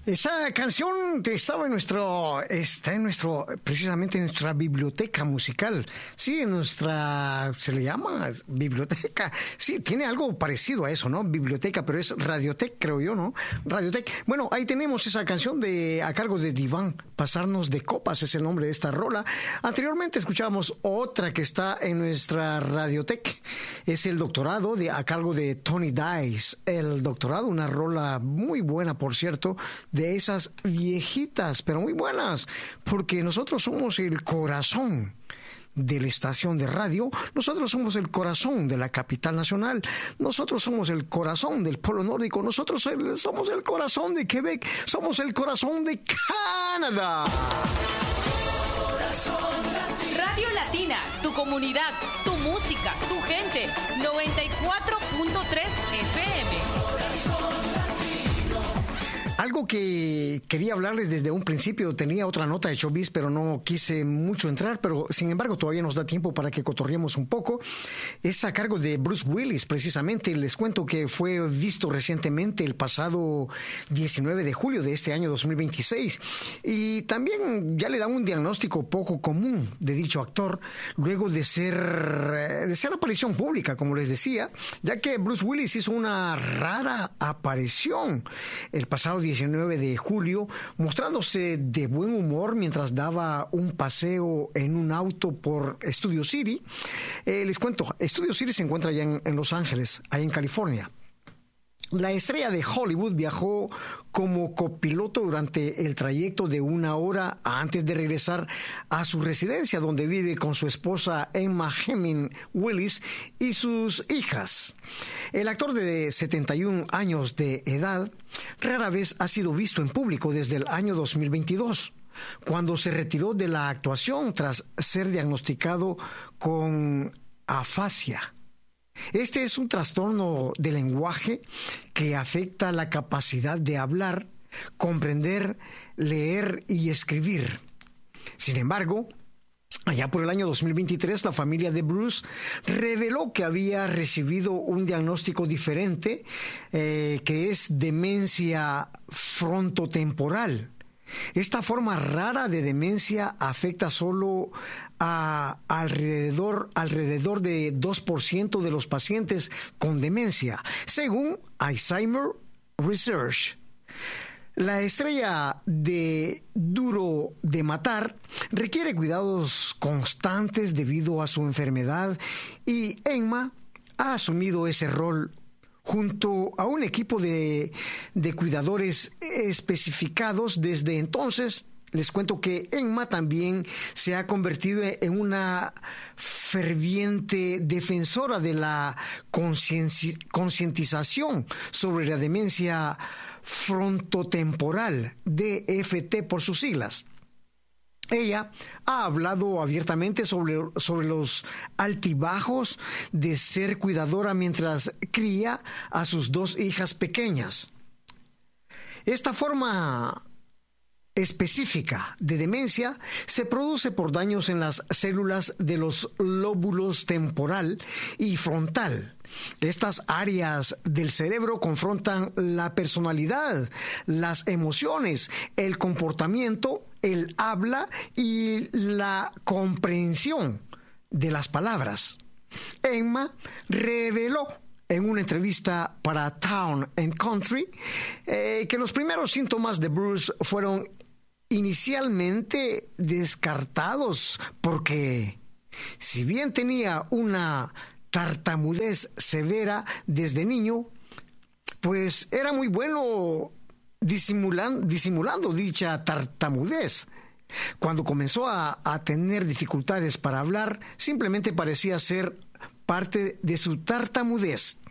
Esa canción está en precisamente en nuestra biblioteca musical. Sí, se le llama biblioteca. Sí, tiene algo parecido a eso, ¿no? Biblioteca, pero es Radiotech, creo yo, ¿no? Radiotech. Bueno, ahí tenemos esa canción a cargo de Diván, Pasarnos de Copas es el nombre de esta rola. Anteriormente escuchábamos otra que está en nuestra Radiotech. Es El Doctorado, a cargo de Tony Dice. El Doctorado, una rola muy buena, por cierto, de esas viejitas, pero muy buenas, porque nosotros somos el corazón de la estación de radio, nosotros somos el corazón de la capital nacional, nosotros somos el corazón del Polo Nórdico, nosotros somos el corazón de Quebec, somos el corazón de Canadá. Radio Latina, tu comunidad, tu música, tu gente, 94.3 FM. Algo que quería hablarles desde un principio, tenía otra nota de showbiz, pero no quise mucho entrar, pero sin embargo todavía nos da tiempo para que cotorriemos un poco. Es a cargo de Bruce Willis, precisamente. Les cuento que fue visto recientemente el pasado 19 de julio de este año 2026, y también ya le da un diagnóstico poco común de dicho actor, luego de ser aparición pública, como les decía, ya que Bruce Willis hizo una rara aparición el pasado 19 de julio, mostrándose de buen humor mientras daba un paseo en un auto por Studio City. Les cuento, Studio City se encuentra allá en Los Ángeles, ahí en California. La estrella de Hollywood viajó como copiloto durante el trayecto de 1 hora antes de regresar a su residencia, donde vive con su esposa Emma Heming Willis y sus hijas. El actor de 71 años de edad rara vez ha sido visto en público desde el año 2022, cuando se retiró de la actuación tras ser diagnosticado con afasia. Este es un trastorno del lenguaje que afecta la capacidad de hablar, comprender, leer y escribir. Sin embargo, allá por el año 2023, la familia de Bruce reveló que había recibido un diagnóstico diferente, que es demencia frontotemporal. Esta forma rara de demencia afecta solo a alrededor de 2% de los pacientes con demencia, según Alzheimer Research. La estrella de Duro de Matar requiere cuidados constantes debido a su enfermedad, y Emma ha asumido ese rol junto a un equipo de cuidadores especificados. Desde entonces, les cuento que Emma también se ha convertido en una ferviente defensora de la concientización sobre la demencia frontotemporal, DFT por sus siglas. Ella ha hablado abiertamente sobre los altibajos de ser cuidadora mientras cría a sus 2 hijas pequeñas. Esta forma específica de demencia se produce por daños en las células de los lóbulos temporal y frontal. Estas áreas del cerebro confrontan la personalidad, las emociones, el comportamiento, el habla y la comprensión de las palabras. Emma reveló en una entrevista para Town and Country que los primeros síntomas de Bruce fueron inicialmente descartados porque, si bien tenía una tartamudez severa desde niño, pues era muy bueno disimulando dicha tartamudez. Cuando comenzó a tener dificultades para hablar, simplemente parecía ser parte de su tartamudez.